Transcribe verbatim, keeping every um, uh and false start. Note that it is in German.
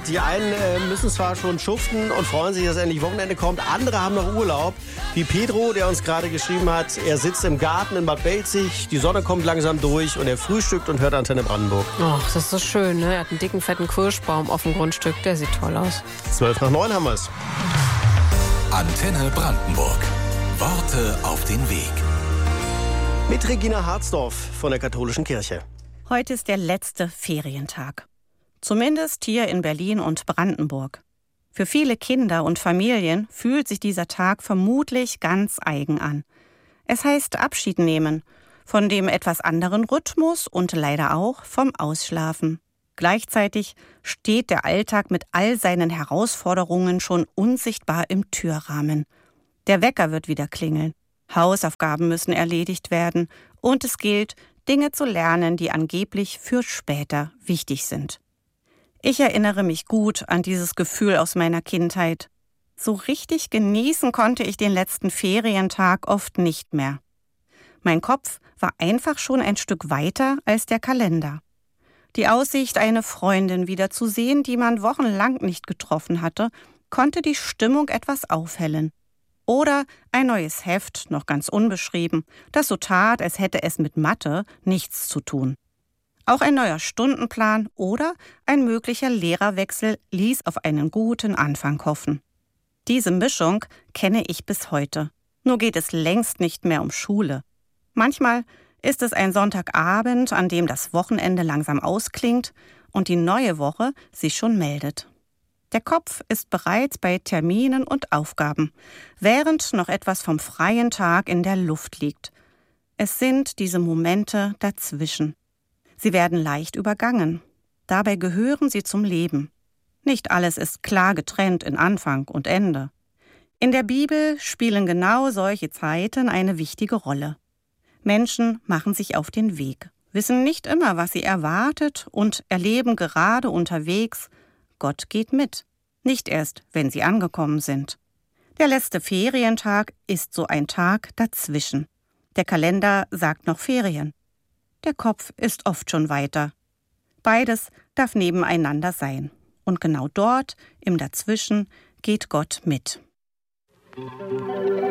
Die einen äh, müssen zwar schon schuften und freuen sich, dass endlich Wochenende kommt. Andere haben noch Urlaub. Wie Pedro, der uns gerade geschrieben hat, er sitzt im Garten in Bad Belzig. Die Sonne kommt langsam durch und er frühstückt und hört Antenne Brandenburg. Ach, das ist so schön, ne? Er hat einen dicken, fetten Kirschbaum auf dem Grundstück. Der sieht toll aus. Zwölf nach neun haben wir es. Antenne Brandenburg. Worte auf den Weg. Mit Regina Harzdorf von der Katholischen Kirche. Heute ist der letzte Ferientag. Zumindest hier in Berlin und Brandenburg. Für viele Kinder und Familien fühlt sich dieser Tag vermutlich ganz eigen an. Es heißt Abschied nehmen von dem etwas anderen Rhythmus und leider auch vom Ausschlafen. Gleichzeitig steht der Alltag mit all seinen Herausforderungen schon unsichtbar im Türrahmen. Der Wecker wird wieder klingeln. Hausaufgaben müssen erledigt werden und es gilt, Dinge zu lernen, die angeblich für später wichtig sind. Ich erinnere mich gut an dieses Gefühl aus meiner Kindheit. So richtig genießen konnte ich den letzten Ferientag oft nicht mehr. Mein Kopf war einfach schon ein Stück weiter als der Kalender. Die Aussicht, eine Freundin wiederzusehen, die man wochenlang nicht getroffen hatte, konnte die Stimmung etwas aufhellen. Oder ein neues Heft, noch ganz unbeschrieben, das so tat, als hätte es mit Mathe nichts zu tun. Auch ein neuer Stundenplan oder ein möglicher Lehrerwechsel ließ auf einen guten Anfang hoffen. Diese Mischung kenne ich bis heute. Nur geht es längst nicht mehr um Schule. Manchmal ist es ein Sonntagabend, an dem das Wochenende langsam ausklingt und die neue Woche sich schon meldet. Der Kopf ist bereits bei Terminen und Aufgaben, während noch etwas vom freien Tag in der Luft liegt. Es sind diese Momente dazwischen. Sie werden leicht übergangen. Dabei gehören sie zum Leben. Nicht alles ist klar getrennt in Anfang und Ende. In der Bibel spielen genau solche Zeiten eine wichtige Rolle. Menschen machen sich auf den Weg, wissen nicht immer, was sie erwartet und erleben gerade unterwegs, Gott geht mit, nicht erst, wenn sie angekommen sind. Der letzte Ferientag ist so ein Tag dazwischen. Der Kalender sagt noch Ferien. Der Kopf ist oft schon weiter. Beides darf nebeneinander sein. Und genau dort, im Dazwischen, geht Gott mit.